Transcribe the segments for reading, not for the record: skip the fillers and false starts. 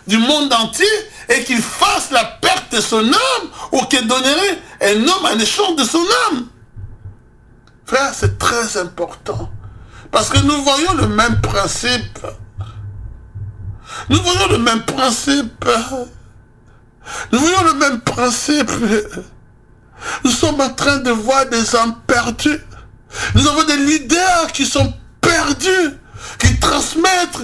du monde entier et qu'il fasse la perte de son âme ou qu'il donnerait un homme en échange de son âme. Frère, c'est très important. Parce que nous voyons le même principe. Nous voyons le même principe. Nous voyons le même principe. Nous sommes en train de voir des âmes perdues. Nous avons des leaders qui sont perdus, qui transmettent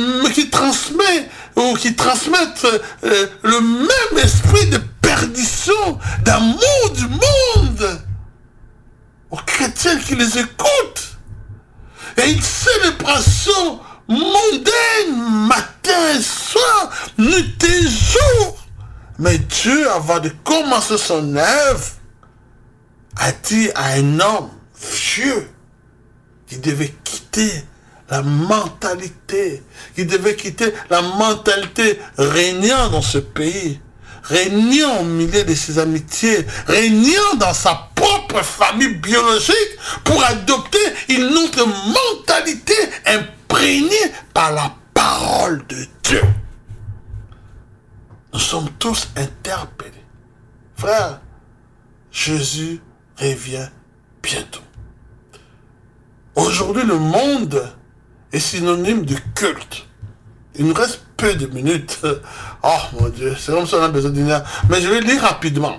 le même esprit de perdition, d'amour du monde aux chrétiens qui les écoutent. Et une célébration mondaine, matin et soir, nuit et jour. Mais Dieu, avant de commencer son œuvre, a dit à un homme vieux qui devait quitter la mentalité, régnant dans ce pays, régnant au milieu de ses amitiés, régnant dans sa propre famille biologique pour adopter une autre mentalité imprégnée par la parole de Dieu. Nous sommes tous interpellés. Frère, Jésus revient bientôt. Aujourd'hui, le monde est synonyme de culte. Il nous reste peu de minutes. Oh mon Dieu, c'est comme ça qu'on a besoin d'une heure. Mais je vais dire rapidement.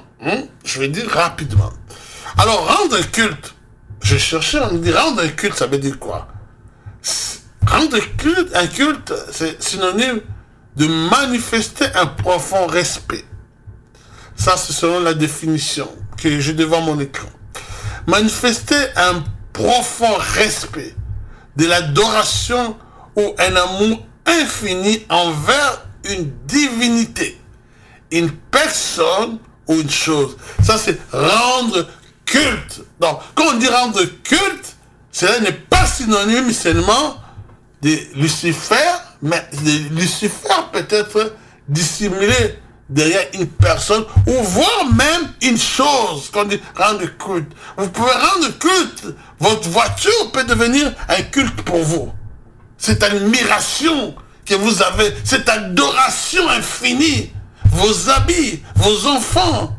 Alors, rendre culte. Je cherchais, on dit rendre culte, ça veut dire quoi? Rendre culte, un culte, c'est synonyme de manifester un profond respect. Ça, c'est selon la définition que j'ai devant mon écran. Manifester un profond respect, de l'adoration ou un amour infini envers une divinité, une personne ou une chose. Ça, c'est rendre culte. Donc, quand on dit rendre culte, cela n'est pas synonyme seulement de Lucifer, mais Lucifer peut être dissimulé derrière une personne ou voire même une chose qu'on dit rendre culte. Vous pouvez rendre culte. Votre voiture peut devenir un culte pour vous. Cette admiration que vous avez, cette adoration infinie, vos habits, vos enfants.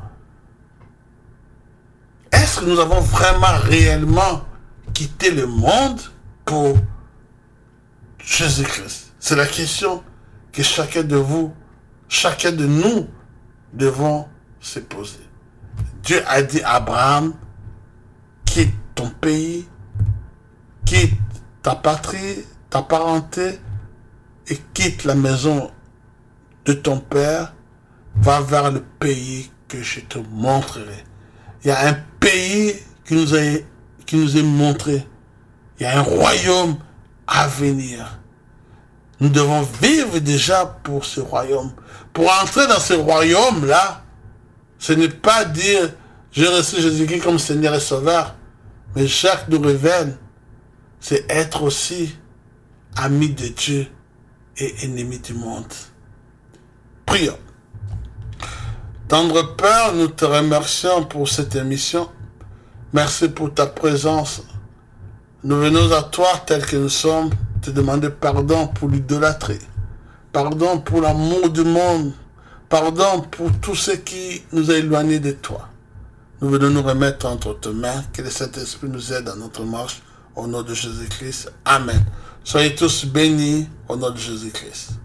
Est-ce que nous avons vraiment réellement quitté le monde pour Jésus-Christ? C'est la question que chacun de vous, chacun de nous devons se poser. Dieu a dit à Abraham, quitte ton pays, quitte ta patrie, ta parenté, et quitte la maison de ton père, va vers le pays que je te montrerai. Il y a un pays qui nous est montré. Il y a un royaume à venir. Nous devons vivre déjà pour ce royaume. Pour entrer dans ce royaume-là, ce n'est pas dire « j'ai reçu Jésus-Christ comme Seigneur et Sauveur », mais Jacques nous révèle, c'est être aussi ami de Dieu et ennemi du monde. Prions. Tendre Père, nous te remercions pour cette émission. Merci pour ta présence. Nous venons à toi tel que nous sommes, te demander pardon pour l'idolâtrie, pardon pour l'amour du monde, pardon pour tout ce qui nous a éloignés de toi. Nous venons nous remettre entre tes mains, que le Saint-Esprit nous aide dans notre marche, au nom de Jésus-Christ. Amen. Soyez tous bénis au nom de Jésus-Christ.